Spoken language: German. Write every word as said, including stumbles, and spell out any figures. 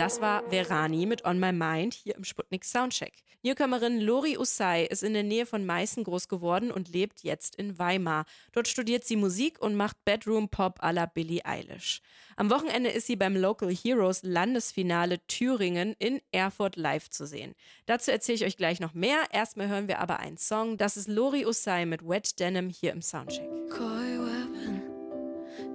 Das war Verani mit On My Mind hier im Sputnik Soundcheck. Newcomerin Lori Usai ist in der Nähe von Meißen groß geworden und lebt jetzt in Weimar. Dort studiert sie Musik und macht Bedroom Pop à la Billie Eilish. Am Wochenende ist sie beim Local Heroes Landesfinale Thüringen in Erfurt live zu sehen. Dazu erzähle ich euch gleich noch mehr. Erstmal hören wir aber einen Song. Das ist Lori Usai mit Wet Denim hier im Soundcheck. Caught